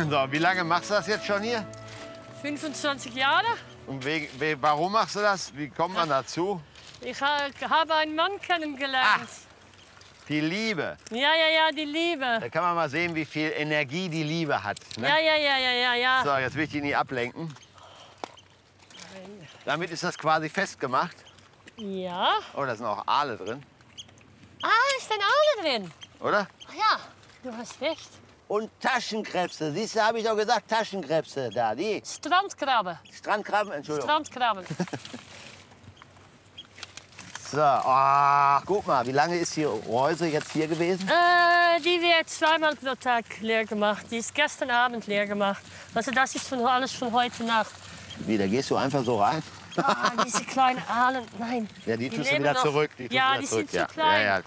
So, wie lange machst du das jetzt schon hier? 25 Jahre. Und warum machst du das? Wie kommt man dazu? Ich habe einen Mann kennengelernt. Die Liebe. Ja, die Liebe. Da kann man mal sehen, wie viel Energie die Liebe hat. Ne? Ja. So, jetzt will ich die nicht ablenken. Damit ist das quasi festgemacht. Ja. Oh, da sind auch Aale drin, Ist ein Aale drin? oder? Ach ja, du hast recht. Und Taschenkrebse. Siehst du, habe ich doch gesagt, Taschenkrebse da. Die Strandkrabbe. Strandkrabben, Entschuldigung. Strandkrabben. So, guck mal, wie lange ist die Reuse jetzt hier gewesen? Die wird zweimal pro Tag leer gemacht. Die ist gestern Abend leer gemacht. Also das ist alles von heute Nacht. Wie, da gehst du einfach so rein? Diese kleinen Aalen, nein. Ja, die tust du leben wieder noch. zurück. Ja, die sind zu klein. Ja.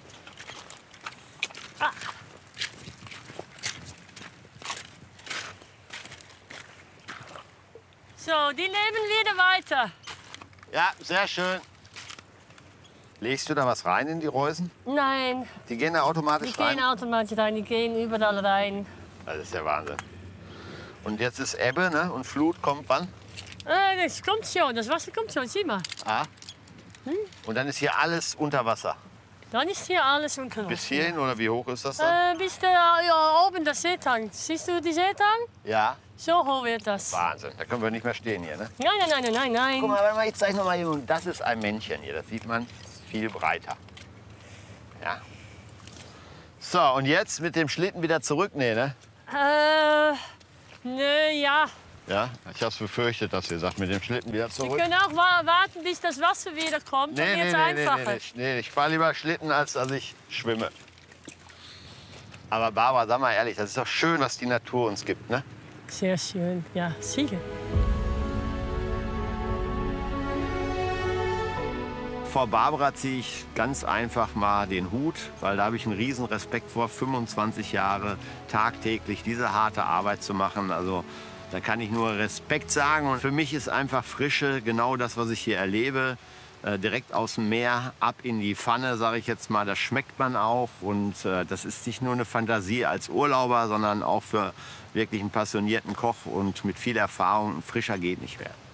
So, die leben wieder weiter. Ja, sehr schön. Legst du da was rein in die Reusen? Nein, Die gehen da automatisch die rein? gehen automatisch rein, die gehen überall rein. Das ist der Wahnsinn. Und jetzt ist Ebbe, ne? Und Flut kommt wann? Das kommt schon, das Wasser kommt schon, sieh mal. Und dann ist hier alles unter Wasser. Dann ist hier alles unter Wasser. Bis hierhin oder wie hoch ist das dann? Bis oben der Seetang. Siehst du die Seetang? Ja, So hoch wird das. Wahnsinn. Da können wir nicht mehr stehen hier, ne? Nein. Guck mal, warte mal, ich zeig noch mal hier. Das ist ein Männchen hier. Das sieht man viel breiter. Ja. So, und jetzt mit dem Schlitten wieder zurück? Nee, ne? Nö, ja. Ja, ich hab's befürchtet, dass ihr sagt, mit dem Schlitten wieder Wir zurück. können auch warten, bis das Wasser wieder kommt. Dann wird's einfacher. Nee, ich fahre lieber Schlitten, als dass ich schwimme. Aber Barbara, sag mal ehrlich, das ist doch schön, was die Natur uns gibt, ne? Sehr schön, ja, sicher. Vor Barbara ziehe ich ganz einfach mal den Hut, weil da habe ich einen riesen Respekt vor, 25 Jahre tagtäglich diese harte Arbeit zu machen. Also da kann ich nur Respekt sagen. Und für mich ist einfach Frische genau das, was ich hier erlebe. Direkt aus dem Meer, ab in die Pfanne, sage ich jetzt mal, das schmeckt man auch. Und das ist nicht nur eine Fantasie als Urlauber, sondern auch für wirklich einen passionierten Koch und mit viel Erfahrung. Frischer geht nicht mehr.